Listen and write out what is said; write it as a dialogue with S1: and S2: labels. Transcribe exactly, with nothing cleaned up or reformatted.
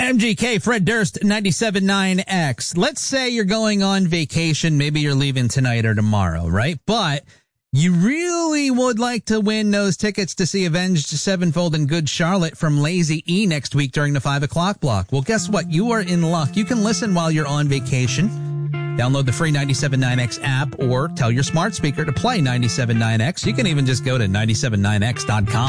S1: M G K, Fred Durst, ninety-seven point nine X. Let's say you're going on vacation. Maybe you're leaving tonight or tomorrow, right? But you really would like to win those tickets to see Avenged Sevenfold and Good Charlotte from Lazy E next week during the five o'clock block. Well, guess what? You are in luck. You can listen while you're on vacation. Download the free ninety-seven point nine X app or tell your smart speaker to play ninety-seven point nine X. You can even just go to ninety-seven point nine X dot com.